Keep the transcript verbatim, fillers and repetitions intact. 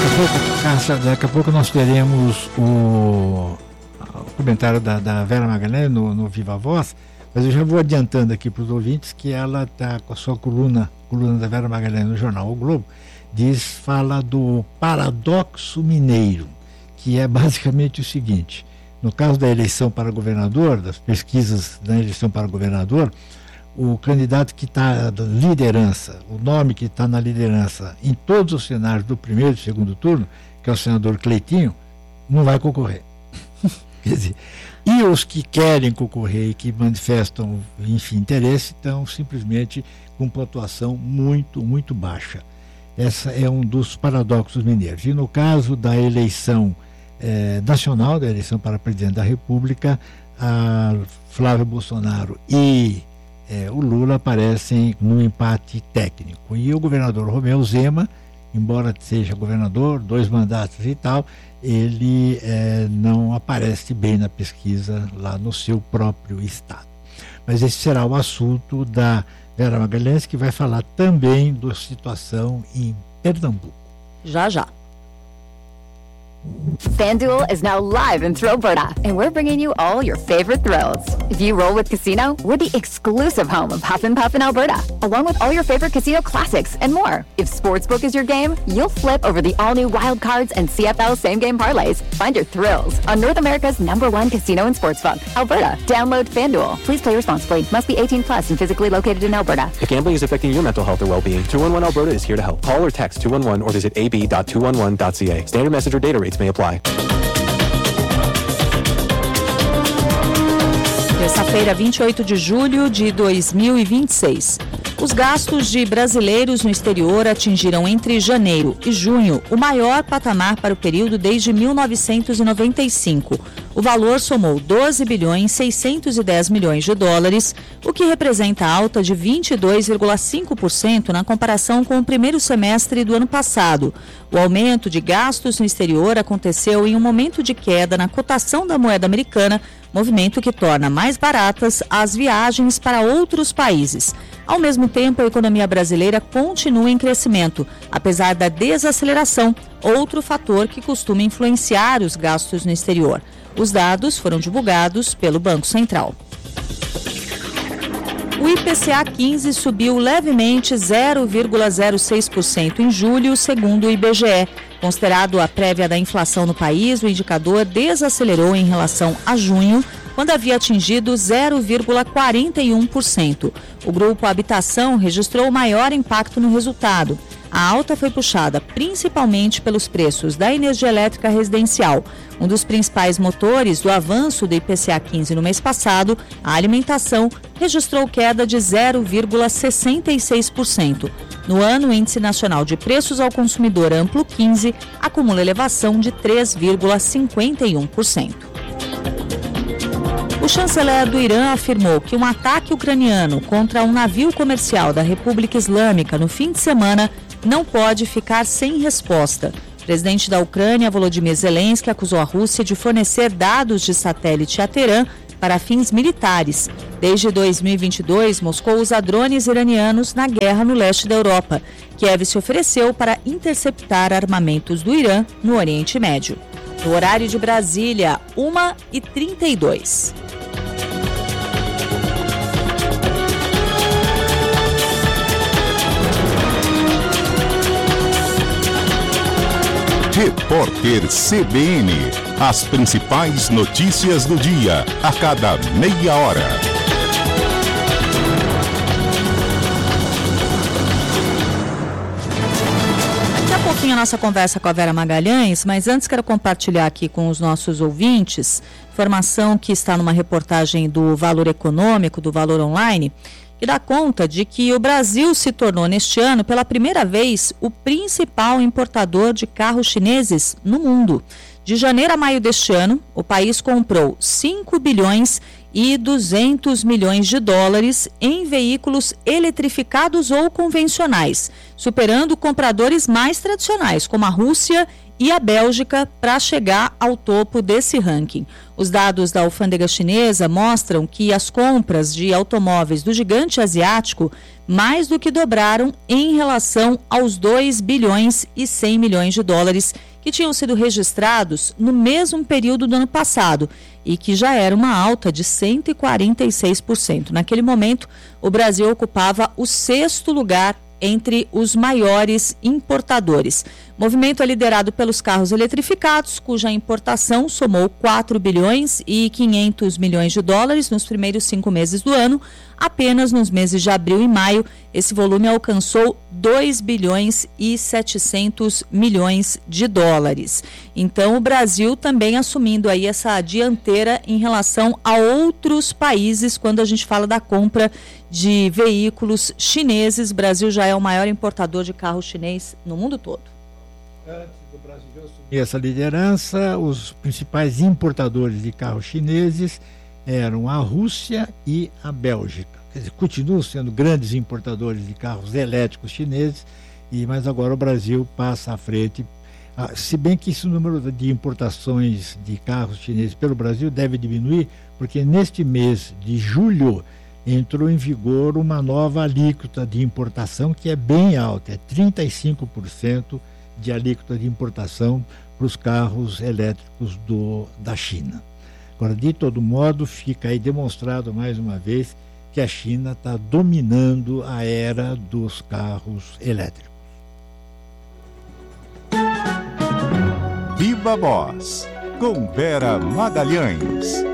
pouco, Cássia, daqui a pouco nós teremos o, o comentário da, da Vera Magalhães no, no Viva Voz, mas eu já vou adiantando aqui para os ouvintes que ela está com a sua coluna, coluna da Vera Magalhães no jornal O Globo, diz, fala do paradoxo mineiro, que é basicamente o seguinte: no caso da eleição para governador, das pesquisas da eleição para governador, o candidato que está na liderança, o nome que está na liderança em todos os cenários do primeiro e segundo turno, que é o senador Cleitinho, não vai concorrer. Quer dizer, e os que querem concorrer e que manifestam, enfim, interesse, estão simplesmente com pontuação muito, muito baixa. Essa é um dos paradoxos mineiros. E no caso da eleição eh, nacional, da eleição para presidente da República, a Flávio Bolsonaro e É, o Lula aparecem num empate técnico. E o governador Romeu Zema, embora seja governador, dois mandatos e tal, ele é, não aparece bem na pesquisa lá no seu próprio estado. Mas esse será o assunto da Vera Magalhães, que vai falar também da situação em Pernambuco. Já, já. FanDuel is now live in Thrillberta, and we're bringing you all your favorite thrills. If you roll with Casino, we're the exclusive home of Huff and Puff in Alberta, along with all your favorite casino classics and more. If Sportsbook is your game, you'll flip over the all-new Wild Cards and C F L same-game parlays. Find your thrills on North America's number one casino and sportsbook, Alberta. Download FanDuel. Please play responsibly. Must be eighteen plus and physically located in Alberta. If gambling is affecting your mental health or well-being, two one one Alberta is here to help. Call or text two one one or visit a b dot two one one dot c a. Standard message or data rates may apply. Terça-feira, vinte e oito de julho de dois mil e vinte e seis. Os gastos de brasileiros no exterior atingiram entre janeiro e junho o maior patamar para o período desde mil novecentos e noventa e cinco. O valor somou doze bilhões seiscentos e dez milhões de dólares, o que representa alta de vinte e dois vírgula cinco por cento na comparação com o primeiro semestre do ano passado. O aumento de gastos no exterior aconteceu em um momento de queda na cotação da moeda americana, movimento que torna mais baratas as viagens para outros países. Ao mesmo tempo, a economia brasileira continua em crescimento, apesar da desaceleração, outro fator que costuma influenciar os gastos no exterior. Os dados foram divulgados pelo Banco Central. O I P C A quinze subiu levemente zero vírgula zero seis por cento em julho, segundo o I B G E. Considerado a prévia da inflação no país, o indicador desacelerou em relação a junho, quando havia atingido zero vírgula quarenta e um por cento. O grupo Habitação registrou o maior impacto no resultado. A alta foi puxada principalmente pelos preços da energia elétrica residencial. Um dos principais motores do avanço do I P C A quinze no mês passado, a alimentação, registrou queda de zero vírgula sessenta e seis por cento. No ano, o Índice Nacional de Preços ao Consumidor Amplo quinze acumula elevação de três vírgula cinquenta e um por cento. O chanceler do Irã afirmou que um ataque ucraniano contra um navio comercial da República Islâmica no fim de semana não pode ficar sem resposta. O presidente da Ucrânia, Volodymyr Zelensky, acusou a Rússia de fornecer dados de satélite a Teherã para fins militares. Desde dois mil e vinte e dois, Moscou usa drones iranianos na guerra no leste da Europa. Kiev se ofereceu para interceptar armamentos do Irã no Oriente Médio. No horário de Brasília, uma e trinta e dois. Repórter C B N. As principais notícias do dia, a cada meia hora. Daqui a pouquinho a nossa conversa com a Vera Magalhães, mas antes quero compartilhar aqui com os nossos ouvintes informação que está numa reportagem do Valor Econômico, do Valor Online, que dá conta de que o Brasil se tornou neste ano, pela primeira vez, o principal importador de carros chineses no mundo. De janeiro a maio deste ano, o país comprou cinco bilhões e duzentos milhões de dólares em veículos eletrificados ou convencionais, superando compradores mais tradicionais, como a Rússia e a Bélgica, para chegar ao topo desse ranking. Os dados da alfândega chinesa mostram que as compras de automóveis do gigante asiático mais do que dobraram em relação aos dois bilhões e cem milhões de dólares que tinham sido registrados no mesmo período do ano passado e que já era uma alta de cento e quarenta e seis por cento. Naquele momento, o Brasil ocupava o sexto lugar entre os maiores importadores. O movimento é liderado pelos carros eletrificados, cuja importação somou quatro bilhões e quinhentos milhões de dólares nos primeiros cinco meses do ano. Apenas nos meses de abril e maio, esse volume alcançou dois bilhões e setecentos milhões de dólares. Então, o Brasil também assumindo aí essa dianteira em relação a outros países quando a gente fala da compra de veículos chineses. O Brasil já é o maior importador de carro chinês no mundo todo. Antes do Brasil assumir essa liderança, os principais importadores de carros chineses eram a Rússia e a Bélgica. Quer dizer, continuam sendo grandes importadores de carros elétricos chineses, e, mas agora o Brasil passa à frente. Ah, se bem que esse número de importações de carros chineses pelo Brasil deve diminuir, porque neste mês de julho entrou em vigor uma nova alíquota de importação que é bem alta, é trinta e cinco por cento de alíquota de importação para os carros elétricos do, da China. Agora, de todo modo, fica aí demonstrado mais uma vez que a China está dominando a era dos carros elétricos. Viva Voz, com Vera Magalhães.